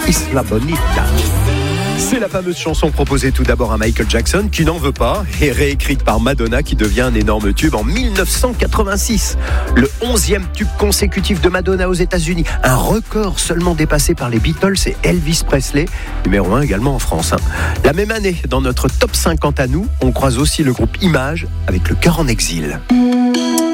Isla Bonita. C'est la fameuse chanson proposée tout d'abord à Michael Jackson qui n'en veut pas et réécrite par Madonna qui devient un énorme tube en 1986. Le 11e tube consécutif de Madonna aux États-Unis. Un record seulement dépassé par les Beatles et Elvis Presley, numéro 1 également en France. La même année, dans notre top 50 à nous, on croise aussi le groupe Image avec Le Cœur en exil.